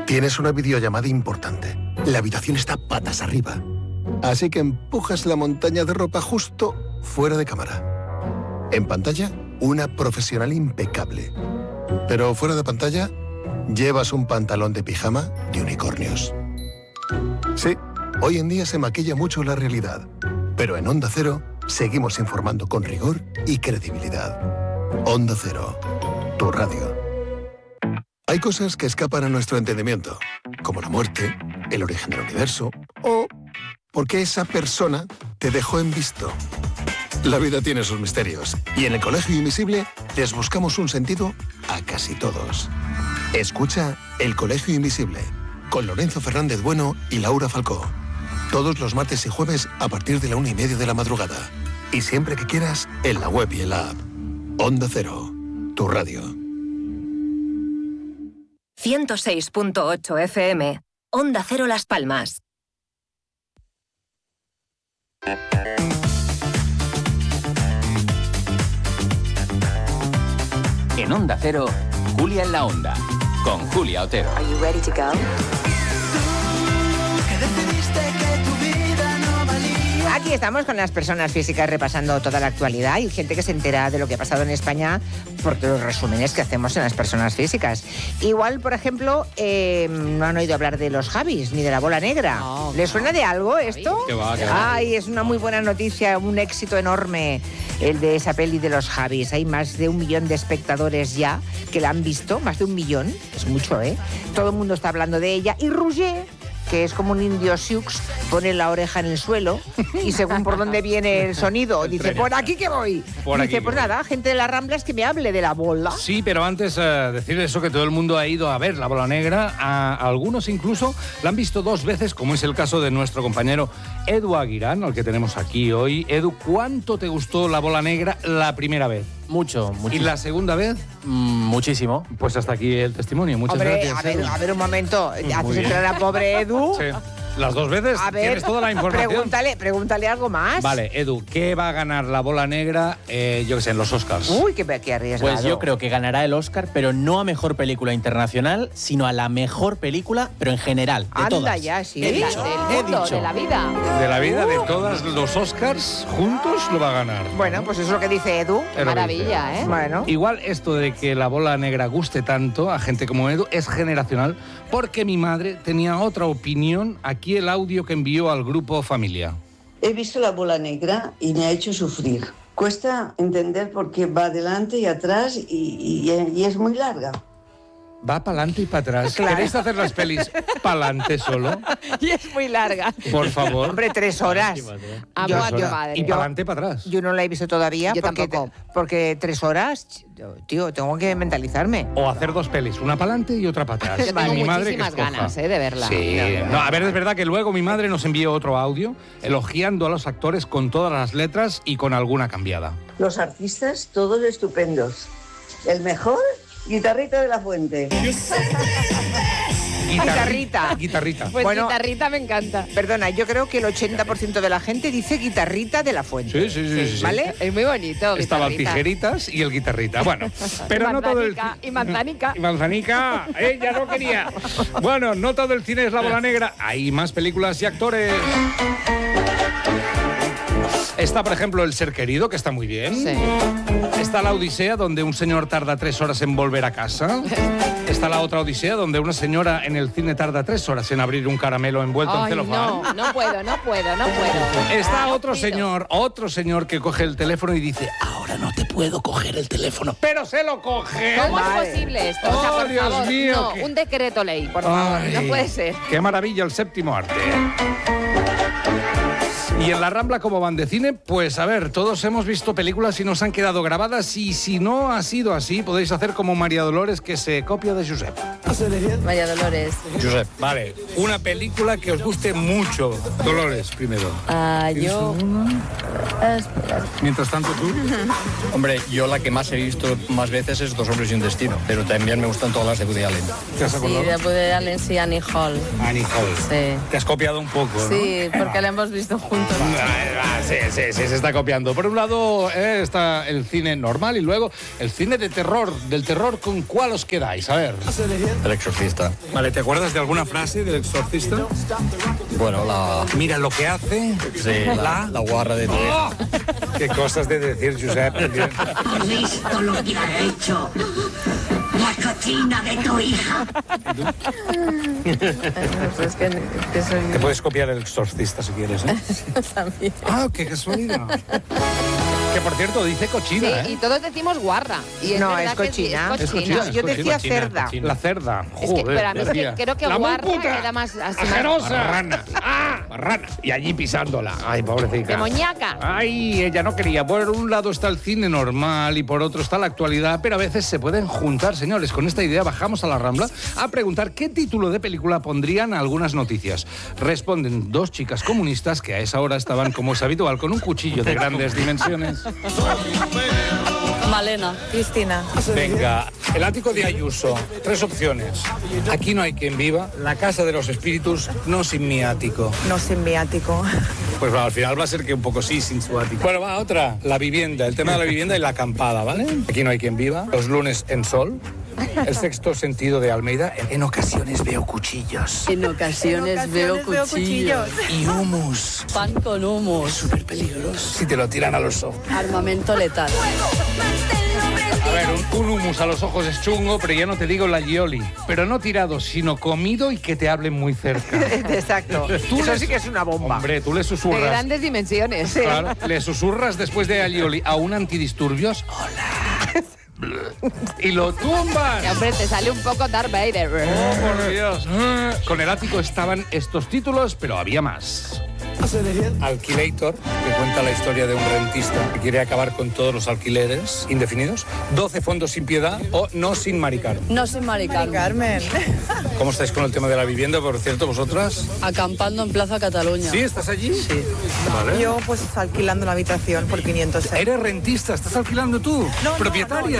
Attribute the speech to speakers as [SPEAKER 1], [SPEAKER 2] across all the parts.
[SPEAKER 1] Tienes una videollamada importante. La habitación está patas arriba. Así que empujas la montaña de ropa justo fuera de cámara. En pantalla, una profesional impecable. Pero fuera de pantalla, llevas un pantalón de pijama de unicornios. Sí, hoy en día se maquilla mucho la realidad. Pero en Onda Cero, seguimos informando con rigor y credibilidad. Onda Cero, tu radio. Hay cosas que escapan a nuestro entendimiento, como la muerte, el origen del universo o por qué esa persona te dejó en visto. La vida tiene sus misterios y en el Colegio Invisible les buscamos un sentido a casi todos. Escucha El Colegio Invisible con Lorenzo Fernández Bueno y Laura Falcó. Todos los martes y jueves a partir de la 1:30 de la madrugada. Y siempre que quieras, en la web y en la app. Onda Cero, tu radio.
[SPEAKER 2] 106.8 FM, Onda Cero Las Palmas.
[SPEAKER 3] En Onda Cero, Julia en la Onda, con Julia Otero.
[SPEAKER 2] Are you ready to go?
[SPEAKER 4] Aquí estamos con las personas físicas repasando toda la actualidad y gente que se entera de lo que ha pasado en España por los resúmenes que hacemos en las personas físicas. Igual, por ejemplo, no han oído hablar de los Javis ni de la bola negra. No, ¿les suena de algo esto?
[SPEAKER 5] ¿Qué va?
[SPEAKER 4] Ay, es una muy buena noticia, un éxito enorme el de esa peli de los Javis. Hay más de 1 millón de espectadores ya que la han visto, más de 1 millón, es mucho, ¿eh? Todo el mundo está hablando de ella. Y Roger, que es como un indio sioux, pone la oreja en el suelo y según por dónde viene el sonido, dice, por aquí que voy. Dice, pues nada, gente de las Ramblas que me hable de la bola.
[SPEAKER 5] Sí, pero antes decir eso, que todo el mundo ha ido a ver la bola negra, a algunos incluso la han visto 2 veces, como es el caso de nuestro compañero Edu Aguirán, al que tenemos aquí hoy. Edu, ¿cuánto te gustó la bola negra la primera vez?
[SPEAKER 6] Mucho.
[SPEAKER 5] ¿Y la segunda vez?
[SPEAKER 6] Muchísimo.
[SPEAKER 5] Pues hasta aquí el testimonio. Muchas
[SPEAKER 4] Hombre,
[SPEAKER 5] gracias.
[SPEAKER 4] a ver un momento. Haces entrar a pobre Edu.
[SPEAKER 5] Sí. Las 2 veces.
[SPEAKER 4] A ver,
[SPEAKER 5] tienes toda la información.
[SPEAKER 4] Pregúntale algo más.
[SPEAKER 5] Vale, Edu, ¿qué va a ganar la bola negra, yo qué sé, en los Oscars?
[SPEAKER 4] Uy, qué arriesgado.
[SPEAKER 6] Pues yo creo que ganará el Oscar, pero no a Mejor Película Internacional, sino a la Mejor Película, pero en general, de
[SPEAKER 4] Anda
[SPEAKER 6] todas.
[SPEAKER 4] ya, sí.
[SPEAKER 6] He dicho.
[SPEAKER 7] De la vida.
[SPEAKER 5] De la vida, de todos los Oscars, juntos lo va a ganar.
[SPEAKER 4] Bueno, pues eso es lo que dice Edu.
[SPEAKER 5] Es lo que
[SPEAKER 7] Maravilla,
[SPEAKER 5] dice.
[SPEAKER 7] ¿eh?
[SPEAKER 4] Bueno.
[SPEAKER 5] Igual esto de que la bola negra guste tanto a gente como Edu es generacional, porque mi madre tenía otra opinión. Aquí el audio que envió al grupo Familia.
[SPEAKER 8] He visto la bola negra y me ha hecho sufrir. Cuesta entender por qué va adelante y atrás y es muy larga.
[SPEAKER 5] Va para adelante y para atrás.
[SPEAKER 4] Claro.
[SPEAKER 5] ¿Queréis hacer las pelis para adelante solo?
[SPEAKER 4] Y es muy larga.
[SPEAKER 5] Por favor.
[SPEAKER 4] Hombre, 3 horas.
[SPEAKER 7] Amo a tu madre.
[SPEAKER 5] Y para adelante y para atrás.
[SPEAKER 4] Yo no la he visto todavía
[SPEAKER 7] Yo tampoco.
[SPEAKER 4] porque 3 horas, tío, tengo que mentalizarme.
[SPEAKER 5] O hacer 2 pelis, una para adelante y otra para atrás.
[SPEAKER 7] Yo tengo
[SPEAKER 5] Y mi madre que
[SPEAKER 7] muchísimas
[SPEAKER 5] escoja.
[SPEAKER 7] ganas de verla.
[SPEAKER 5] Sí. No, a ver, es verdad que luego mi madre nos envió otro audio elogiando a los actores con todas las letras y con alguna cambiada.
[SPEAKER 8] Los artistas, todos estupendos. El mejor, Guitarrita de la Fuente.
[SPEAKER 5] Guitarrita.
[SPEAKER 7] Pues
[SPEAKER 4] Bueno,
[SPEAKER 7] guitarrita me encanta.
[SPEAKER 4] Perdona, yo creo que el 80% de la gente dice Guitarrita de la Fuente.
[SPEAKER 5] Sí.
[SPEAKER 4] ¿Vale?
[SPEAKER 7] Es muy bonito.
[SPEAKER 5] Estaban
[SPEAKER 7] guitarrita.
[SPEAKER 5] tijeritas y el guitarrita. Bueno, pero no todo el...
[SPEAKER 7] Y manzanica.
[SPEAKER 5] Y manzanica, ella no quería. Bueno, no todo el cine es la bola negra. Hay más películas y actores. Está, por ejemplo, El ser querido, que está muy bien.
[SPEAKER 7] Sí.
[SPEAKER 5] Está La Odisea, donde un señor tarda 3 horas en volver a casa. Está la otra Odisea, donde una señora en el cine tarda 3 horas en abrir un caramelo envuelto en
[SPEAKER 7] Ay,
[SPEAKER 5] celofán.
[SPEAKER 7] no puedo.
[SPEAKER 5] Está otro señor que coge el teléfono y dice, ahora no te puedo coger el teléfono, pero se lo coge.
[SPEAKER 7] ¿Cómo
[SPEAKER 4] Vale.
[SPEAKER 7] es posible esto? O sea, por
[SPEAKER 5] Dios
[SPEAKER 7] favor,
[SPEAKER 5] mío,
[SPEAKER 7] no,
[SPEAKER 5] qué-
[SPEAKER 7] un decreto ley, por favor.
[SPEAKER 5] Ay,
[SPEAKER 7] No puede ser.
[SPEAKER 5] Qué maravilla el séptimo arte. Y en la Rambla, ¿cómo van de cine? Pues a ver, todos hemos visto películas y nos han quedado grabadas, y si no ha sido así, podéis hacer como María Dolores, que se copia de Josep.
[SPEAKER 7] María Dolores.
[SPEAKER 5] Josep, vale, una película que os guste mucho. Dolores, primero.
[SPEAKER 7] Yo...
[SPEAKER 5] Mientras tanto, tú.
[SPEAKER 9] Hombre, yo la que más he visto más veces es Dos hombres y un destino, pero también me gustan todas las de Woody Allen.
[SPEAKER 5] ¿Te has acordado?
[SPEAKER 7] Woody Allen, sí, Annie Hall.
[SPEAKER 5] Annie Hall.
[SPEAKER 7] Sí.
[SPEAKER 5] Te has copiado un poco, ¿no?
[SPEAKER 7] Sí, porque la hemos visto juntos.
[SPEAKER 5] Sí, se está copiando. Por un lado está el cine normal y luego el cine de terror. Del terror, ¿con cuál os quedáis? A ver.
[SPEAKER 9] El Exorcista.
[SPEAKER 5] Vale, ¿te acuerdas de alguna frase del Exorcista?
[SPEAKER 9] Bueno,
[SPEAKER 5] Mira lo que hace.
[SPEAKER 9] sí, la guarra de tu hija.
[SPEAKER 5] Qué cosas de decir, Josep.
[SPEAKER 10] ¿Has visto lo que ha hecho la cochina de tu hija?
[SPEAKER 7] Es que soy...
[SPEAKER 5] Te puedes copiar el Exorcista si quieres, ¿eh?
[SPEAKER 7] También.
[SPEAKER 5] Ah, qué casualidad. Que por cierto, dice cochina,
[SPEAKER 11] Sí,
[SPEAKER 5] ¿eh?
[SPEAKER 11] y todos decimos guarra. Y
[SPEAKER 4] No,
[SPEAKER 11] verdad
[SPEAKER 4] es cochina.
[SPEAKER 11] que
[SPEAKER 5] Es cochina,
[SPEAKER 4] Yo decía
[SPEAKER 5] cochina.
[SPEAKER 4] cerda.
[SPEAKER 5] La cerda.
[SPEAKER 11] Es que,
[SPEAKER 5] Joder,
[SPEAKER 11] pero a mí es que
[SPEAKER 5] decía.
[SPEAKER 11] creo que
[SPEAKER 5] ¡La muy
[SPEAKER 11] guarra
[SPEAKER 5] puta!
[SPEAKER 11] queda más así.
[SPEAKER 5] ¡Ajerosa! Marrana. ¡Ah! Marrana. Y allí pisándola. Ay, pobrecita.
[SPEAKER 11] ¡Demoníaca!
[SPEAKER 5] Ay, ella no quería. Por un lado está el cine normal y por otro está la actualidad, pero a veces se pueden juntar, señores. Con esta idea bajamos a la Rambla a preguntar qué título de película pondrían a algunas noticias. Responden dos chicas comunistas que a esa hora estaban, como es habitual, con un cuchillo de grandes dimensiones.
[SPEAKER 7] Malena. Cristina.
[SPEAKER 5] Venga, el ático de Ayuso. 3 opciones. Aquí no hay quien viva. La casa de los espíritus, no sin mi ático.
[SPEAKER 7] No sin mi ático.
[SPEAKER 5] Pues al final va a ser que un poco sí, sin su ático. Bueno, va otra. La vivienda. El tema de la vivienda y la acampada, ¿vale? Aquí no hay quien viva. Los lunes en sol. El sexto sentido de Almeida. En ocasiones veo cuchillos.
[SPEAKER 7] En ocasiones veo cuchillos.
[SPEAKER 5] Y humus.
[SPEAKER 7] Pan con humus.
[SPEAKER 5] Súper peligroso. Si te lo tiran a los ojos.
[SPEAKER 7] Armamento letal.
[SPEAKER 5] A ver, un humus a los ojos es chungo, pero ya no te digo la Gioli. Pero no tirado, sino comido y que te hablen muy cerca.
[SPEAKER 4] Exacto. Eso sí que es una bomba.
[SPEAKER 5] Hombre, tú le
[SPEAKER 11] De
[SPEAKER 5] susurras.
[SPEAKER 11] grandes dimensiones.
[SPEAKER 5] Claro, le susurras después de Alioli a un antidisturbios. Hola. Y lo tumbas.
[SPEAKER 11] Y, hombre, te sale un poco Darth Vader.
[SPEAKER 5] Oh, por Dios. Con el ático estaban estos títulos, pero había más. Alquilator, que cuenta la historia de un rentista que quiere acabar con todos los alquileres indefinidos. 12 fondos sin piedad o no sin Mari Carmen.
[SPEAKER 7] No sin Mari Carmen.
[SPEAKER 5] ¿Cómo estáis con el tema de la vivienda, por cierto, vosotras?
[SPEAKER 7] Acampando en Plaza Cataluña.
[SPEAKER 5] ¿Sí? ¿Estás allí?
[SPEAKER 7] Sí.
[SPEAKER 5] Vale.
[SPEAKER 7] Yo pues alquilando la habitación por 500 euros.
[SPEAKER 5] ¿Eres rentista? ¿Estás alquilando tú? ¿Propietaria?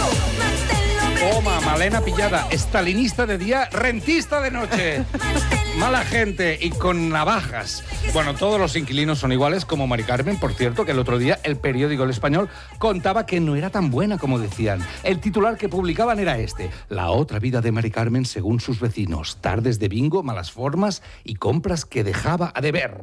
[SPEAKER 5] Toma, Malena pillada, estalinista de día, rentista de noche. Mala gente y con navajas. Bueno, todos los inquilinos son iguales, como Mari Carmen, por cierto, que el otro día el periódico El Español contaba que no era tan buena como decían. El titular que publicaban era este: la otra vida de Mari Carmen según sus vecinos. Tardes de bingo, malas formas y compras que dejaba a deber.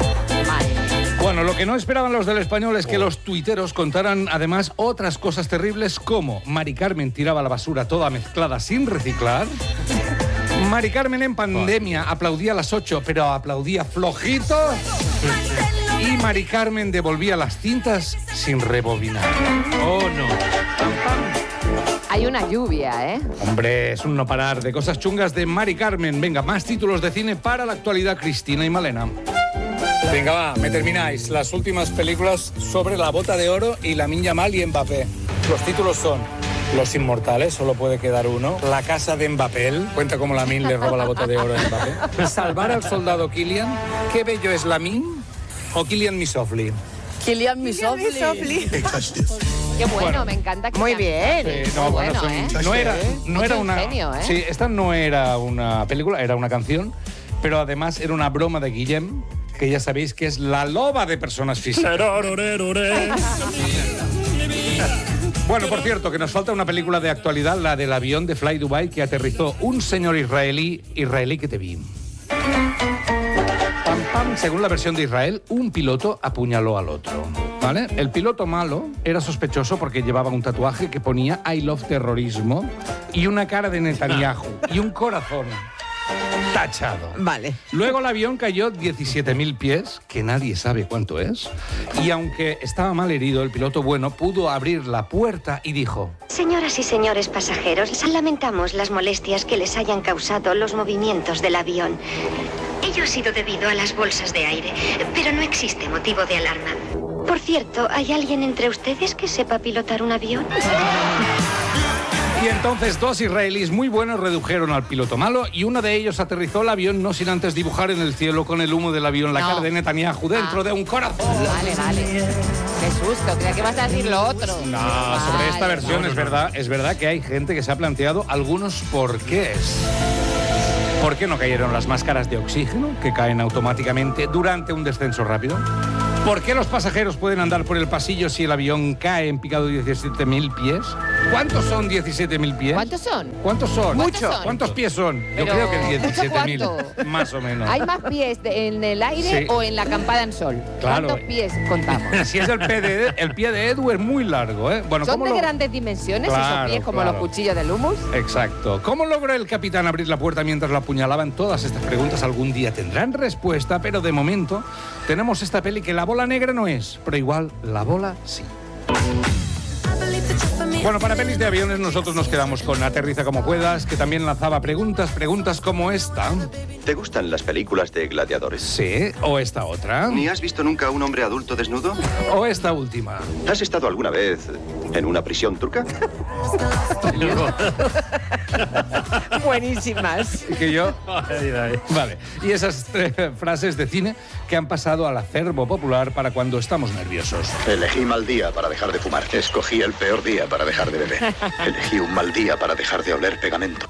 [SPEAKER 5] Bueno, lo que no esperaban los del Español es que los tuiteros contaran además otras cosas terribles, como Mari Carmen tiraba la basura toda mezclada sin reciclar. Mari Carmen en pandemia aplaudía a las 8, pero aplaudía flojito. Y Mari Carmen devolvía las cintas sin rebobinar. Oh, no. Pam, pam.
[SPEAKER 11] Hay una lluvia, ¿eh?
[SPEAKER 5] Hombre, es un no parar de cosas chungas de Mari Carmen. Venga, más títulos de cine para la actualidad, Cristina y Malena. Venga, va, me termináis. Las últimas películas sobre la Bota de Oro y Lamine Yamal y Mbappé. Los títulos son Los Inmortales, solo puede quedar uno. La Casa de Mbappé, cuenta cómo Lamine le roba la Bota de Oro a Mbappé. Salvar al soldado Kylian. Qué bello es Lamine. O Kylian Misofli.
[SPEAKER 7] Kylian Misofli.
[SPEAKER 11] Qué bueno, me encanta.
[SPEAKER 4] Muy bien.
[SPEAKER 5] No,
[SPEAKER 11] bueno,
[SPEAKER 5] son-
[SPEAKER 11] ¿eh?
[SPEAKER 5] no era
[SPEAKER 11] Mucho
[SPEAKER 5] una.
[SPEAKER 11] ingenio, ¿eh?
[SPEAKER 5] Sí, esta no era una película, era una canción, pero además era una broma de Guillem, que ya sabéis que es la loba de personas físicas. Bueno, por cierto, que nos falta una película de actualidad, la del avión de Fly Dubai que aterrizó un señor israelí que te vi. Pam, pam. Según la versión de Israel, un piloto apuñaló al otro. ¿Vale? El piloto malo era sospechoso porque llevaba un tatuaje que ponía I love terrorismo y una cara de Netanyahu y un corazón. Tachado.
[SPEAKER 4] Vale.
[SPEAKER 5] Luego el avión cayó 17.000 pies, que nadie sabe cuánto es, y aunque estaba mal herido, el piloto bueno pudo abrir la puerta y dijo:
[SPEAKER 12] Señoras y señores pasajeros, lamentamos las molestias que les hayan causado los movimientos del avión. Ello ha sido debido a las bolsas de aire, pero no existe motivo de alarma. Por cierto, ¿hay alguien entre ustedes que sepa pilotar un avión?
[SPEAKER 5] Y entonces 2 israelíes muy buenos redujeron al piloto malo y uno de ellos aterrizó el avión no sin antes dibujar en el cielo con el humo del avión la cara de Netanyahu dentro de un corazón.
[SPEAKER 11] Vale. Qué susto, creía que vas a decir lo otro.
[SPEAKER 5] No, sobre esta versión es verdad que hay gente que se ha planteado algunos porqués. ¿Por qué no cayeron las máscaras de oxígeno que caen automáticamente durante un descenso rápido? ¿Por qué los pasajeros pueden andar por el pasillo si el avión cae en picado 17.000 pies? ¿Cuántos son 17.000 pies?
[SPEAKER 11] ¿Cuántos son?
[SPEAKER 5] ¿Cuántos son?
[SPEAKER 11] Muchos.
[SPEAKER 5] ¿Cuántos pies son? Yo
[SPEAKER 11] Pero,
[SPEAKER 5] creo que
[SPEAKER 11] ¿mucho
[SPEAKER 5] 17.000, más o menos.
[SPEAKER 11] ¿Hay más pies en el aire
[SPEAKER 5] Sí.
[SPEAKER 11] o en la acampada en sol?
[SPEAKER 5] Claro.
[SPEAKER 11] ¿Cuántos pies contamos?
[SPEAKER 5] Si es el pie de Edu es muy largo, ¿eh? Bueno,
[SPEAKER 11] ¿Son
[SPEAKER 5] ¿cómo
[SPEAKER 11] de
[SPEAKER 5] lo-
[SPEAKER 11] grandes dimensiones
[SPEAKER 5] Claro,
[SPEAKER 11] esos pies como
[SPEAKER 5] claro.
[SPEAKER 11] los cuchillos del hummus?
[SPEAKER 5] Exacto. ¿Cómo logró el capitán abrir la puerta mientras lo apuñalaban? Todas estas preguntas algún día tendrán respuesta, pero de momento tenemos esta peli que la bola negra no es, pero igual la bola sí. Bueno, para pelis de aviones nosotros nos quedamos con Aterriza como puedas, que también lanzaba preguntas como esta.
[SPEAKER 13] ¿Te gustan las películas de gladiadores?
[SPEAKER 5] Sí, o esta otra.
[SPEAKER 13] ¿Ni has visto nunca a un hombre adulto desnudo?
[SPEAKER 5] O esta última.
[SPEAKER 13] ¿Has estado alguna vez en una prisión turca?
[SPEAKER 4] Buenísimas.
[SPEAKER 5] Que yo... Vale. Y esas frases de cine que han pasado al acervo popular para cuando estamos nerviosos.
[SPEAKER 14] Elegí mal día para dejar de fumar. Escogí el peor día para dejar de beber. Elegí un mal día para dejar de oler pegamento.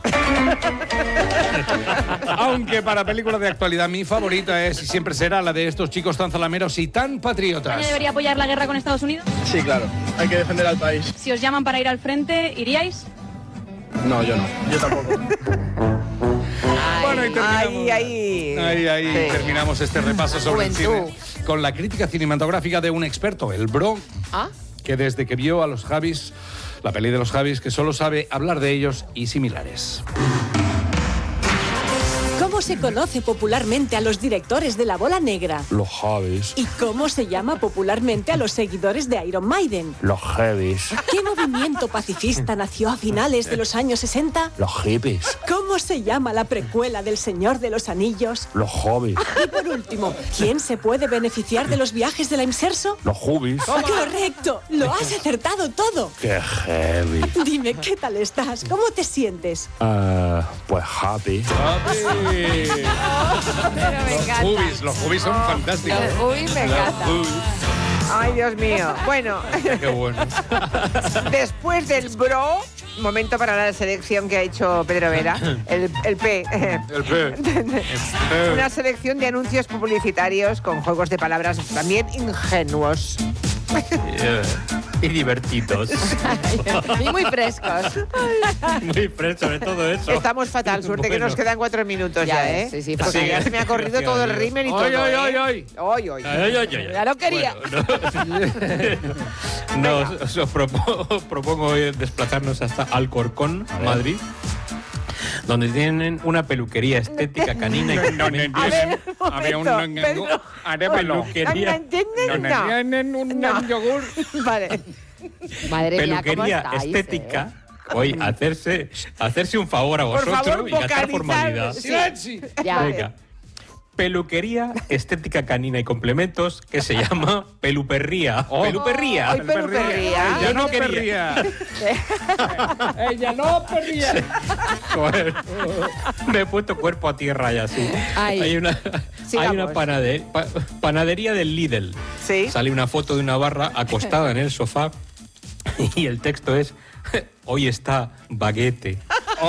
[SPEAKER 5] Aunque para películas de actualidad mi favorita es y siempre será la de estos chicos tan zalameros y tan patriotas.
[SPEAKER 15] ¿España debería apoyar la guerra con Estados Unidos?
[SPEAKER 16] Sí, claro. Hay que defender al país.
[SPEAKER 15] Si os llaman para ir al frente, ¿iríais?
[SPEAKER 16] No, yo no. Yo tampoco.
[SPEAKER 5] Bueno, y terminamos.
[SPEAKER 4] Ahí.
[SPEAKER 5] Sí. Terminamos este repaso sobre el
[SPEAKER 11] Juventud.
[SPEAKER 5] cine con la crítica cinematográfica de un experto, el Bro,
[SPEAKER 11] ¿Ah?
[SPEAKER 5] que desde que vio a los Javis, la peli de los Javis, que solo sabe hablar de ellos y similares.
[SPEAKER 17] ¿Cómo se conoce popularmente a los directores de La Bola Negra?
[SPEAKER 18] Los Javis.
[SPEAKER 17] ¿Y cómo se llama popularmente a los seguidores de Iron Maiden?
[SPEAKER 18] Los Heavies.
[SPEAKER 17] ¿Qué movimiento pacifista nació a finales de los años 60?
[SPEAKER 18] Los Hippies.
[SPEAKER 17] ¿Cómo se llama la precuela del Señor de los Anillos?
[SPEAKER 18] Los Hobbits.
[SPEAKER 17] Y por último, ¿quién se puede beneficiar de los viajes de la Inserso?
[SPEAKER 18] Los Hubis.
[SPEAKER 17] ¡Correcto! ¡Lo has acertado todo!
[SPEAKER 18] Qué heavy.
[SPEAKER 17] Dime, ¿qué tal estás? ¿Cómo te sientes?
[SPEAKER 18] Pues happy.
[SPEAKER 5] Los Hubis son fantásticos.
[SPEAKER 4] Los Hubis me encantan. Ay, Dios mío. Bueno,
[SPEAKER 5] Qué bueno.
[SPEAKER 4] después del Bro, momento para la selección que ha hecho Pedro Vera. El P.
[SPEAKER 5] El P.
[SPEAKER 4] Una selección de anuncios publicitarios con juegos de palabras también ingenuos.
[SPEAKER 6] Y divertidos.
[SPEAKER 11] Y muy frescos.
[SPEAKER 6] Muy fresco, sobre todo eso.
[SPEAKER 4] Estamos fatal, suerte que nos quedan 4 minutos ya, ¿eh?
[SPEAKER 11] Sí,
[SPEAKER 4] Porque
[SPEAKER 11] fatal.
[SPEAKER 4] ya se me ha corrido todo el rímel y todo.
[SPEAKER 5] Ay.
[SPEAKER 4] Ya lo quería.
[SPEAKER 6] No, os propongo desplazarnos hasta Alcorcón, Madrid, donde tienen una peluquería estética canina y
[SPEAKER 5] Había un
[SPEAKER 6] peluquería.
[SPEAKER 5] tienen un yogur.
[SPEAKER 4] Vale.
[SPEAKER 11] Madre mía, ¿cómo
[SPEAKER 6] Peluquería
[SPEAKER 11] estáis,
[SPEAKER 6] estética. Hoy hacerse un favor a
[SPEAKER 4] Por
[SPEAKER 6] vosotros
[SPEAKER 4] favor,
[SPEAKER 6] y gastar
[SPEAKER 4] vocalizar.
[SPEAKER 6] formalidad.
[SPEAKER 4] Sí.
[SPEAKER 11] Ya.
[SPEAKER 6] Venga. Peluquería estética canina y complementos que se llama Peluperría. Peluperría.
[SPEAKER 4] Ay, peluperría.
[SPEAKER 5] Ella no querría. Ella no querría.
[SPEAKER 6] Joder. Me he puesto cuerpo a tierra ya, sí.
[SPEAKER 11] Ay.
[SPEAKER 6] Hay una
[SPEAKER 4] Sigamos.
[SPEAKER 6] panadería del Lidl.
[SPEAKER 4] Sí.
[SPEAKER 6] Sale una foto de una barra acostada en el sofá y el texto es: hoy está baguete.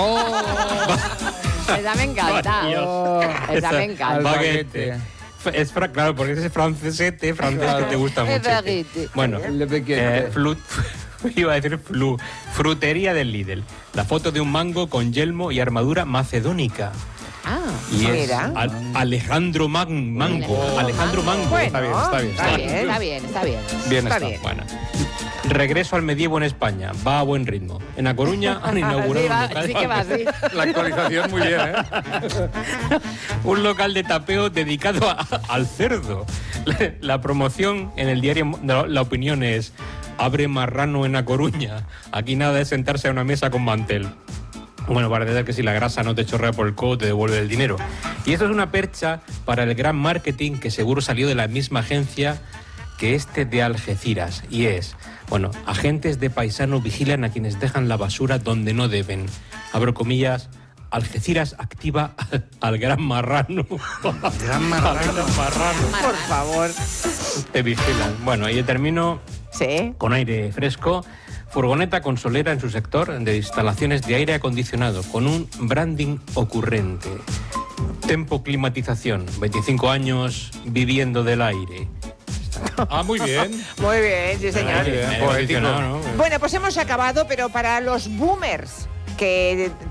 [SPEAKER 11] Esa me encanta. Esa me encanta.
[SPEAKER 6] Baguete. Claro, porque ese francés te gusta
[SPEAKER 11] Es
[SPEAKER 6] mucho.
[SPEAKER 11] baguete.
[SPEAKER 6] Bueno, iba a decir frutería del Lidl. La foto de un mango con yelmo y armadura macedónica.
[SPEAKER 11] Ah,
[SPEAKER 6] Y es
[SPEAKER 4] mira.
[SPEAKER 6] Alejandro Mango. Alejandro Mango.
[SPEAKER 4] Bueno,
[SPEAKER 5] Está bien.
[SPEAKER 11] Está bien.
[SPEAKER 6] Bien
[SPEAKER 4] está
[SPEAKER 6] está.
[SPEAKER 4] bien.
[SPEAKER 6] Bueno. Regreso al medievo en España. Va a buen ritmo. En A Coruña han inaugurado
[SPEAKER 11] Sí,
[SPEAKER 6] un
[SPEAKER 11] va,
[SPEAKER 6] local,
[SPEAKER 11] sí que va así.
[SPEAKER 5] La actualización muy bien, ¿eh?
[SPEAKER 6] un local de tapeo dedicado al cerdo. La promoción en el diario La Opinión es: abre marrano en A Coruña. Aquí nada de sentarse a una mesa con mantel. Bueno, parece ser que si la grasa no te chorrea por el codo, te devuelve el dinero. Y esto es una percha para el gran marketing que seguro salió de la misma agencia que este de Algeciras. Y es, bueno, agentes de paisano vigilan a quienes dejan la basura donde no deben. Abro comillas: Algeciras activa al gran marrano.
[SPEAKER 5] Gran marrano.
[SPEAKER 4] Por favor.
[SPEAKER 6] Te vigilan. Bueno, ahí termino
[SPEAKER 4] Sí.
[SPEAKER 6] con aire fresco. Furgoneta consolera en su sector de instalaciones de aire acondicionado con un branding ocurrente. Tempo Climatización, 25 años viviendo del aire.
[SPEAKER 5] Ah, muy bien.
[SPEAKER 4] Muy bien, sí, señor.
[SPEAKER 5] Muy bien, poético.
[SPEAKER 4] Bueno, pues hemos acabado, pero para los boomers que